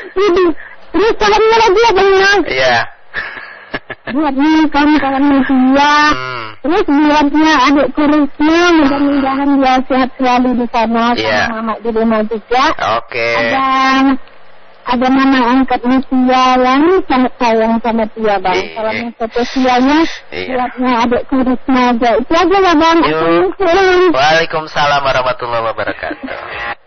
Terus salamnya lagi ya Bang. Iya. Buatnya kawan-kawan media. Terus buatnya adikku Risma, mudah-mudahan dia sehat selalu di sana. Iya. Sama Mama di rumah juga. Oke. Ada mama angkat Mutia yang sangat sayang sama Tia Bang. Salamnya spesialnya buatnya adikku Risma aja. Itu aja ya Bang. Waalaikumsalam warahmatullahi wabarakatuh.